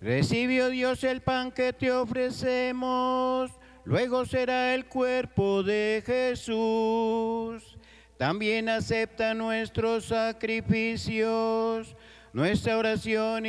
Recibió Dios el pan que te ofrecemos, luego será el cuerpo de Jesús. También acepta nuestros sacrificios, nuestra oración